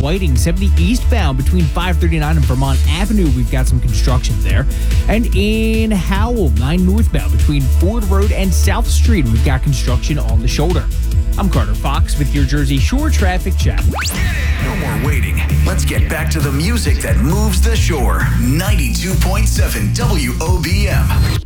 Whiting. 70 eastbound between 539 and Vermont Avenue. We've got some construction there. And in Howell, 9 northbound between Ford Road and South Street. We've got construction on the shoulder. I'm Carter Fox with your Jersey Shore traffic check. No more waiting. Let's get back to the music that moves the shore. 92.7 WOBM.